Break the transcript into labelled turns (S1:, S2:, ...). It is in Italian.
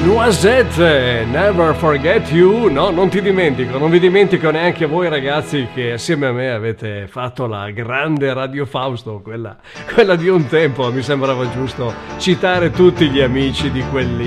S1: Noisette, Never Forget You. No, non ti dimentico, non vi dimentico neanche voi ragazzi che assieme a me avete fatto la grande Radio Fausto, quella di un tempo. Mi sembrava giusto citare tutti gli amici di quelli